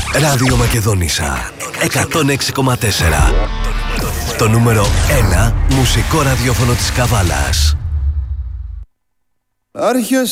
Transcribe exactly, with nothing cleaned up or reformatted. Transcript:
Ράδιο Μακεδόνισσα εκατόν έξι κόμμα τέσσερα. Το νούμερο ένα μουσικό ραδιόφωνο της Καβάλας.